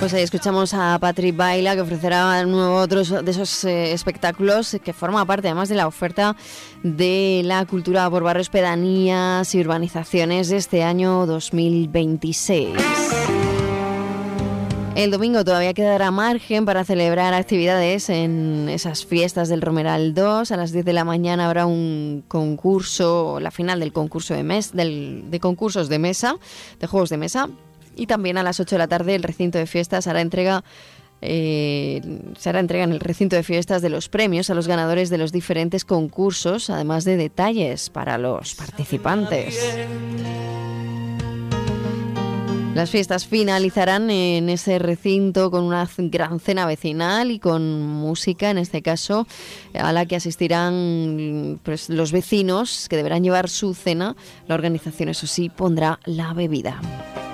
Pues ahí escuchamos a Patrick Baila, que ofrecerá otro de esos espectáculos que forma parte además de la oferta de la cultura por barrios, pedanías y urbanizaciones de este año 2026. El domingo todavía quedará margen para celebrar actividades en esas fiestas del Romeral 2. A las 10 de la mañana habrá un concurso, la final del concurso de concursos de mesa, de juegos de mesa. Y también a las 8 de la tarde el recinto de fiestas se hará entrega en el recinto de fiestas de los premios a los ganadores de los diferentes concursos, además de detalles para los participantes. Las fiestas finalizarán en ese recinto con una gran cena vecinal y con música, en este caso, a la que asistirán pues, los vecinos que deberán llevar su cena. La organización, eso sí, pondrá la bebida.